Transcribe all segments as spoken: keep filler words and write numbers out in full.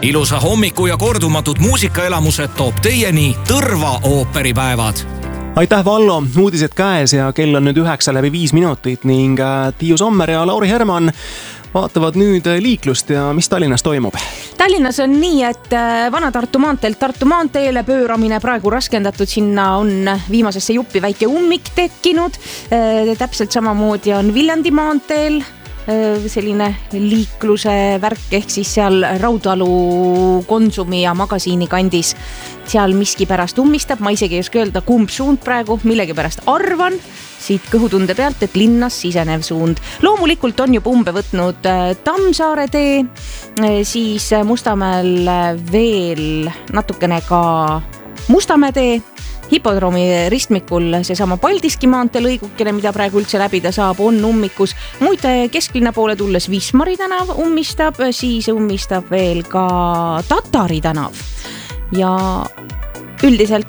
Ilusa hommiku ja kordumatud muusikaelamused toob teieni Tõrva ooperipäevad. Aitäh, Vallo! Uudised käes ja kell on nüüd üheksa läbi viis minutit ning Tiiu Sommer ja Lauri Herman vaatavad nüüd liiklust ja mis Tallinnas toimub? Tallinnas on nii, et Vana-Tartu maanteelt Tartu maanteele pööramine praegu raskendatud, sinna on viimasesse juppi väike ummik tekkinud. Täpselt samamoodi on Viljandi maanteel selline liikluse värk, ehk siis seal Raudalu Konsumi ja magasiini kandis. Seal miski pärast ummistab, ma isegi ei oska öelda, kumb suund praegu, millegi pärast arvan siit kõhutunde pealt, et linnas sisenev suund. Loomulikult on juba umbe võtnud Tammsaare tee, siis Mustamäel veel natukene ka Mustamäe tee, Hipodroomi ristmikul seesama Paldiski maantee lõigukene, mida praegu üldse läbida saab, on ummikus. Muid kesklinna poole tulles Vismari tänav ummistab, siis ummistab veel ka Tatari tänav. Ja üldiselt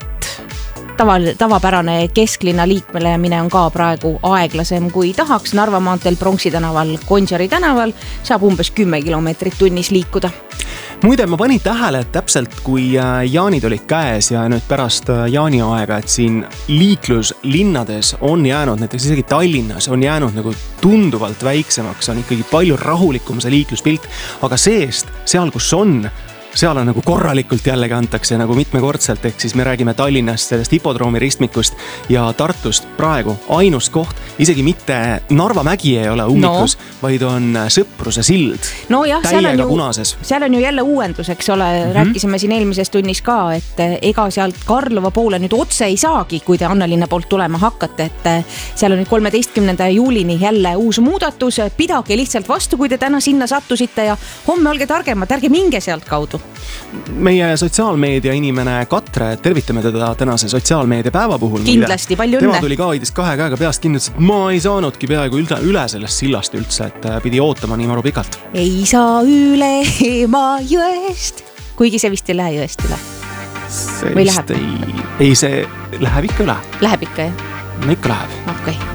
Taval, tavapärane kesklinna liikmele on ka praegu aeglasem kui tahaks. Narva maanteel Pronksi tänaval, Gonsiori tänaval saab umbes kümme kilomeetrit tunnis liikuda. Muide, ma panin tähele, et täpselt kui jaanid olid käes ja nüüd pärast jaani aega, et siin liiklus linnades on jäänud, näiteks isegi Tallinnas on jäänud nagu tunduvalt väiksemaks, on ikkagi palju rahulikum see liikluspilt, aga seest, seal kus on, seal on nagu korralikult jällegi antakse nagu mitmekordselt, ehk siis me räägime Tallinnast, sellest Hipodroomi ristmikust ja Tartust praegu ainus koht, isegi mitte Narva mägi ei ole ummikus, no. Vaid on Sõpruse sild no jah, täiega seal ju, punases. Seal on ju jälle uuendus, eks ole, mm-hmm. Rääkisime siin eelmises tunnis ka, et ega sealt Karlova poole nüüd otse ei saagi, kui te Annalinna poolt tulema hakkate, et seal on nüüd kolmeteistkümnenda juulini jälle uus muudatus, pidage lihtsalt vastu, kui te täna sinna sattusite ja homme olge targemad, ärge minge sealt kaudu. Meie sotsiaalmeedia inimene Katre, tervitame teda tänase sotsiaalmeedia päeva puhul. Kindlasti, palju õnne. Tema tuli ka hoidis kahe käega peast kinni, et ma ei saanudki peaaegu üle, üle sellest sillast üldse, et pidi ootama nii maru pikalt. Ei saa üle Ema jõest, kuigi see vist ei lähe jõest üle. See vist ei, ei, see läheb ikka üle. Läheb ikka, jah? No ikka läheb. Okei. Okay.